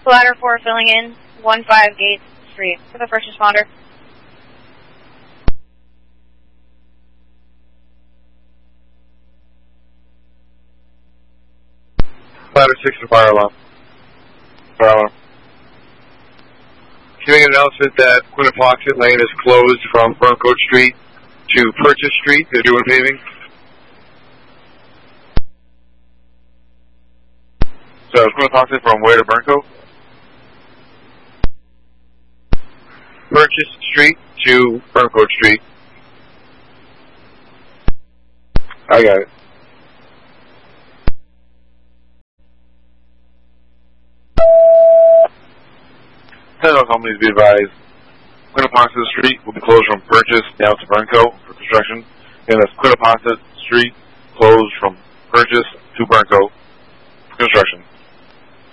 Ladder 4 filling in, 15 Gates Street. For the first responder. Ladder 6 to fire alarm. Fire alarm. Giving an announcement that Quinnipoxet Lane is closed from Burncoat Street to Purchase Street. They're doing paving. So Quinnipoxet from where to Burncoat? Purchase Street to Burncoat Street. I got it. Hello, companies, be advised. Quinnipoxet Street will be closed from Purchase down to Burncoat for construction. And that's Quinnipoxet Street closed from Purchase to Burncoat for construction.